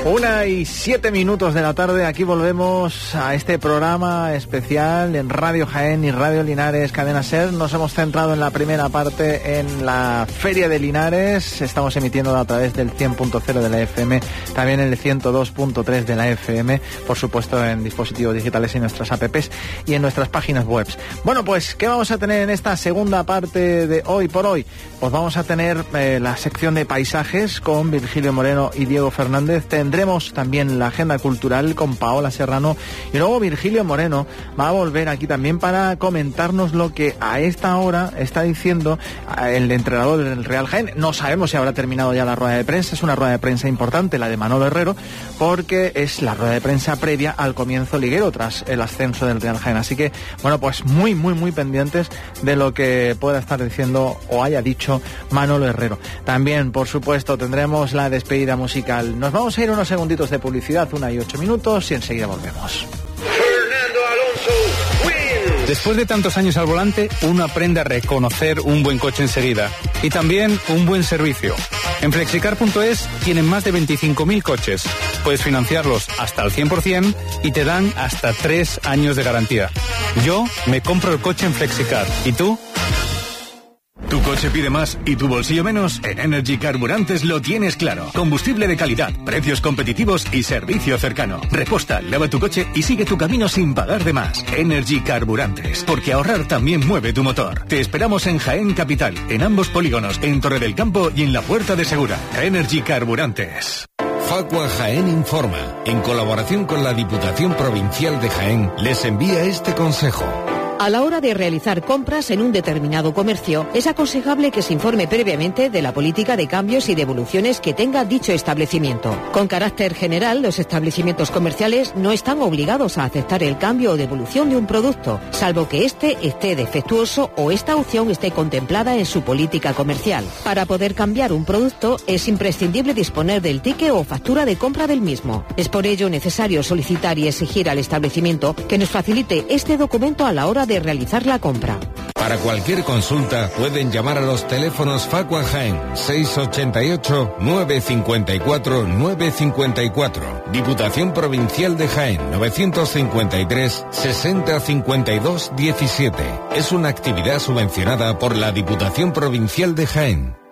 1:07 de la tarde, aquí volvemos a este programa especial en Radio Jaén y Radio Linares Cadena SER. Nos hemos centrado en la primera parte en la Feria de Linares. Estamos emitiendo a través del 100.0 de la FM, también en el 102.3 de la FM, por supuesto en dispositivos digitales y en nuestras apps y en nuestras páginas web. Bueno, pues, ¿qué vamos a tener en esta segunda parte de Hoy por Hoy? Pues vamos a tener la sección de paisajes con Virgilio Moreno y Diego Fernández. Tendremos también la agenda cultural con Paola Serrano y luego Virgilio Moreno va a volver aquí también para comentarnos lo que a esta hora está diciendo el entrenador del Real Jaén. No sabemos si habrá terminado ya la rueda de prensa, es una rueda de prensa importante, la de Manolo Herrero, porque es la rueda de prensa previa al comienzo liguero tras el ascenso del Real Jaén. Así que, bueno, pues muy pendientes de lo que pueda estar diciendo o haya dicho Manolo Herrero. También, por supuesto, tendremos la despedida musical. Nos vamos a ir unos segunditos de publicidad, 1:08, y enseguida volvemos. Fernando Alonso wins. Después de tantos años al volante, uno aprende a reconocer un buen coche enseguida y también un buen servicio. En Flexicar.es tienen más de 25.000 coches. Puedes financiarlos hasta el 100% y te dan hasta 3 años de garantía. Yo me compro el coche en Flexicar. ¿Y tú? ¿Tu coche pide más y tu bolsillo menos? En Energy Carburantes lo tienes claro. Combustible de calidad, precios competitivos y servicio cercano. Reposta, lava tu coche y sigue tu camino sin pagar de más. Energy Carburantes, porque ahorrar también mueve tu motor. Te esperamos en Jaén Capital, en ambos polígonos, en Torre del Campo y en la Puerta de Segura. Energy Carburantes. Facua Jaén Informa, en colaboración con la Diputación Provincial de Jaén, les envía este consejo. A la hora de realizar compras en un determinado comercio, es aconsejable que se informe previamente de la política de cambios y devoluciones que tenga dicho establecimiento. Con carácter general, los establecimientos comerciales no están obligados a aceptar el cambio o devolución de un producto, salvo que éste esté defectuoso o esta opción esté contemplada en su política comercial. Para poder cambiar un producto, es imprescindible disponer del ticket o factura de compra del mismo. Es por ello necesario solicitar y exigir al establecimiento que nos facilite este documento a la hora de realizar la compra. Para cualquier consulta pueden llamar a los teléfonos Facua Jaén 688 954 954, Diputación Provincial de Jaén 953 60 52 17. Es una actividad subvencionada por la Diputación Provincial de Jaén.